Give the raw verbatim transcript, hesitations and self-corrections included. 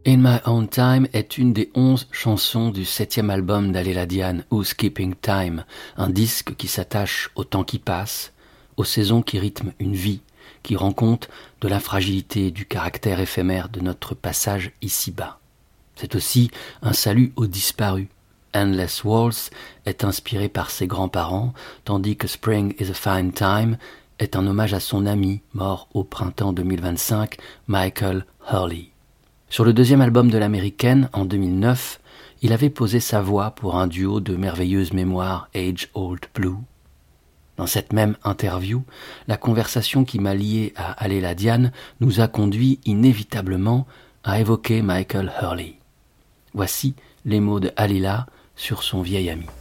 In My Own Time est une des onze chansons du septième album d'Aléla Diane, Who's Keeping Time, un disque qui s'attache au temps qui passe, aux saisons qui rythment une vie, qui rend compte de la fragilité et du caractère éphémère de notre passage ici-bas. C'est aussi un salut aux disparus. Endless Waltz est inspiré par ses grands-parents, tandis que Spring is a Fine Time est un hommage à son ami, mort au printemps deux mille vingt-cinq, Michael Hurley. Sur le deuxième album de l'américaine, en deux mille neuf, il avait posé sa voix pour un duo de merveilleuses mémoires, Age Old Blue. Dans cette même interview, la conversation qui m'a lié à Aléla Diane nous a conduit inévitablement à évoquer Michael Hurley. Voici les mots de Aléla sur son vieil ami.